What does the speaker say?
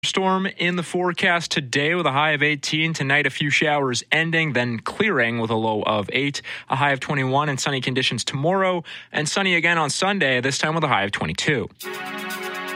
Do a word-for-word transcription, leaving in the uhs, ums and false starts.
Storm in the forecast today with a high of eighteen. Tonight, a few showers ending, then clearing with a low of eight. A high of twenty-one and sunny conditions tomorrow, and sunny again on Sunday, this time with a high of twenty-two.